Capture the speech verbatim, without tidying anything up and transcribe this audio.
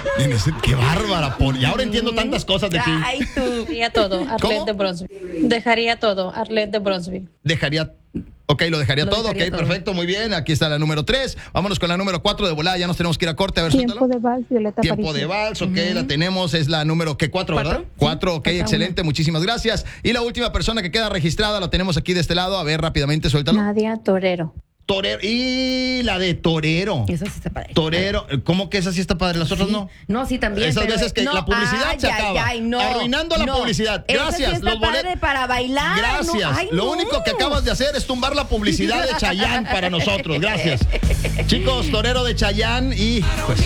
En ese- qué bárbara, Poli. Y ahora entiendo tantas cosas de ti. Ay, tú. Dejaría todo, Arlette ¿Cómo? de Bronzeville. Dejaría todo, Arlette de Bronzeville. Dejaría. Ok, lo dejaría Lo todo. dejaría Ok, todo. perfecto, muy bien. Aquí está la número tres. Vámonos con la número cuatro de volada. Ya nos tenemos que ir a corte. A ver, Tiempo suéltalo. de vals, Violeta Tiempo Aparicio. de vals, ok, la tenemos, es la número, ¿qué? Cuatro, ¿verdad? ¿Cuatro? Cuatro, ok, falta excelente, muchísimas gracias. Y la última persona que queda registrada la tenemos aquí de este lado, a ver, rápidamente, suéltalo. Nadia Torero. Torero, y la de Torero. Eso sí está padre. Torero, ¿cómo que esa sí está padre? Las otras Sí. no. No, sí, también. Esas pero- veces que no, la publicidad ay, se ay, acaba. ay, no, Arruinando la no. publicidad. Esa Gracias, sí está los bolet- padre para bailar. Gracias. No, ay, Lo no. único que acabas de hacer es tumbar la publicidad de Chayanne para nosotros. Gracias. Chicos, Torero de Chayanne y pues